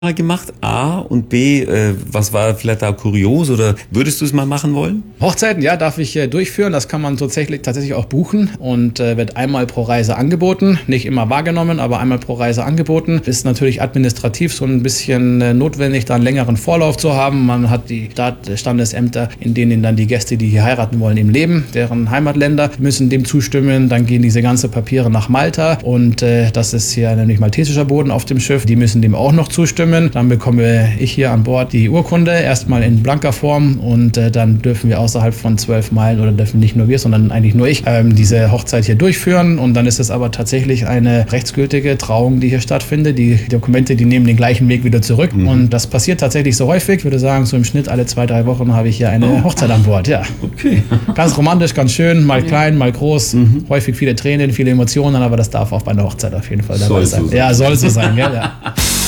gemacht? A und B, was war vielleicht da kurios oder würdest du es mal machen wollen? Hochzeiten, ja, darf ich durchführen. Das kann man tatsächlich auch buchen und wird einmal pro Reise angeboten. Nicht immer wahrgenommen, aber einmal pro Reise angeboten. Ist natürlich administrativ so ein bisschen notwendig, da einen längeren Vorlauf zu haben. Man hat die Standesämter, in denen dann die Gäste, die hier heiraten wollen, im Leben, deren Heimatländer, müssen dem zustimmen. Dann gehen diese ganzen Papiere nach Malta und das ist hier nämlich maltesischer Boden auf dem Schiff. Die müssen dem auch noch zustimmen. Dann bekomme ich hier an Bord die Urkunde, erstmal in blanker Form und dann dürfen wir außerhalb von 12 Meilen oder dürfen nicht nur wir, sondern eigentlich nur ich diese Hochzeit hier durchführen und dann ist es aber tatsächlich eine rechtsgültige Trauung, die hier stattfindet. Die Dokumente, die nehmen den gleichen Weg wieder zurück und das passiert tatsächlich so häufig. Ich würde sagen, so im Schnitt alle 2-3 Wochen habe ich hier eine Hochzeit an Bord. Ja. Okay. Ganz romantisch, ganz schön, mal klein, mal groß, häufig viele Tränen, viele Emotionen, aber das darf auch bei einer Hochzeit auf jeden Fall dabei sein. Ja, soll so sein, gell? Ja.